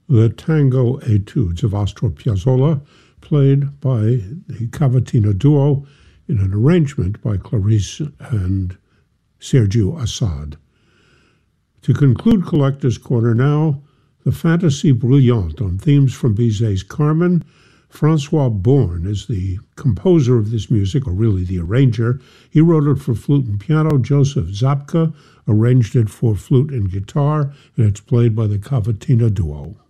the Tango Etudes of Astor Piazzolla, played by the Cavatina Duo in an arrangement by Clarice and Sergio Assad. To conclude Collector's Corner now, the Fantasie Brillante on themes from Bizet's Carmen. Francois Born is the composer of this music, or really the arranger. He wrote it for flute and piano. Joseph Zabka arranged it for flute and guitar, and it's played by the Cavatina Duo.